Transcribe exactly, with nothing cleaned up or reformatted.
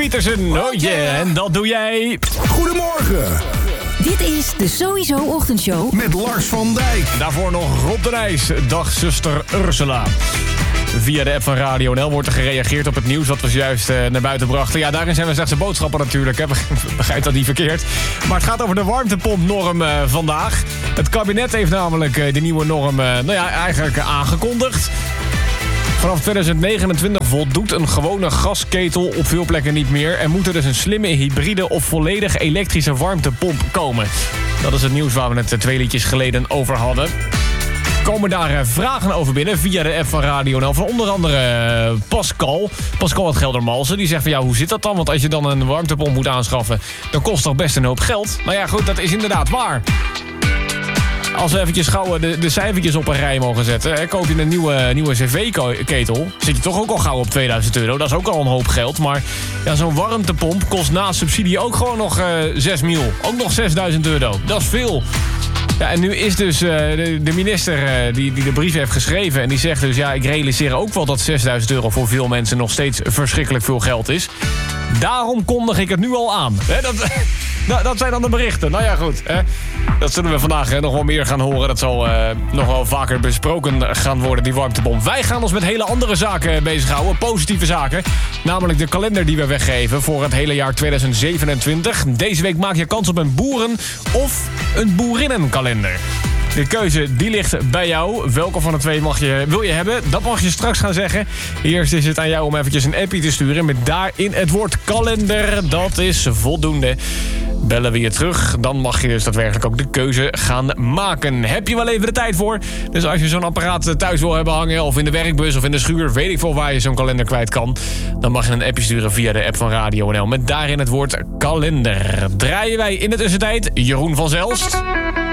Pietersen. Oh yeah, en dat doe jij. Goedemorgen. Dit is de Sowieso Ochtendshow met Lars van Dijk. Daarvoor nog Rob de Nijs. Dag zuster Ursula. Via de app van Radio N L wordt er gereageerd op het nieuws wat we zojuist uh, naar buiten brachten. Ja, daarin zijn we slechts de boodschappen natuurlijk. Hè. Begrijp dat niet verkeerd. Maar het gaat over de warmtepompnorm uh, vandaag. Het kabinet heeft namelijk uh, de nieuwe norm uh, nou ja, eigenlijk uh, aangekondigd. Vanaf twintig negenentwintig voldoet een gewone gasketel op veel plekken niet meer. Er moet er dus een slimme hybride of volledig elektrische warmtepomp komen. Dat is het nieuws waar we het twee liedjes geleden over hadden. Komen daar vragen over binnen via de app van Radio N L. Van onder andere Pascal. Pascal uit Geldermalsen. Die zegt van ja, hoe zit dat dan? Want als je dan een warmtepomp moet aanschaffen, dan kost toch best een hoop geld. Nou ja, goed, dat is inderdaad waar. Als we eventjes gauw de, de cijfertjes op een rij mogen zetten. Hè, koop je een nieuwe, nieuwe cv-ketel, zit je toch ook al gauw op tweeduizend euro. Dat is ook al een hoop geld. Maar ja, zo'n warmtepomp kost naast subsidie ook gewoon nog uh, zes mil. Ook nog zesduizend euro. Dat is veel. Ja, en nu is dus uh, de, de minister uh, die, die de brief heeft geschreven. En die zegt dus, ja, ik realiseer ook wel dat zesduizend euro voor veel mensen nog steeds verschrikkelijk veel geld is. Daarom kondig ik het nu al aan. Hè, dat, nou, dat zijn dan de berichten. Nou ja, goed. Hè. Dat zullen we vandaag hè, nog wel meer gaan horen. Dat zal uh, nog wel vaker besproken gaan worden, die warmtepomp. Wij gaan ons met hele andere zaken bezighouden. Positieve zaken. Namelijk de kalender die we weggeven voor het hele jaar tweeduizend zevenentwintig. Deze week maak je kans op een boeren- of een boerinnenkalender. De keuze die ligt bij jou. Welke van de twee mag je, wil je hebben? Dat mag je straks gaan zeggen. Eerst is het aan jou om eventjes een appie te sturen met daarin het woord kalender. Dat is voldoende. Bellen we je terug, dan mag je dus daadwerkelijk ook de keuze gaan maken. Heb je wel even de tijd voor? Dus als je zo'n apparaat thuis wil hebben hangen, of in de werkbus of in de schuur, weet ik veel waar je zo'n kalender kwijt kan, dan mag je een appje sturen via de app van Radio N L met daarin het woord kalender. Draaien wij in de tussentijd Jeroen van Zelst.